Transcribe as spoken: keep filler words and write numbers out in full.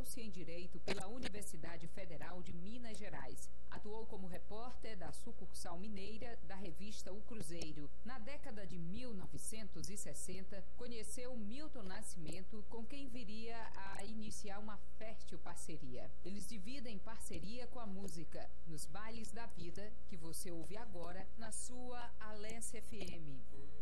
Graduou-se em Direito pela Universidade Federal de Minas Gerais. Atuou como repórter da sucursal mineira da revista O Cruzeiro. Na década de mil novecentos e sessenta, conheceu Milton Nascimento, com quem viria a iniciar uma fértil parceria. Eles dividem parceria com a música Nos Bailes da Vida, que você ouve agora na sua Alense F M.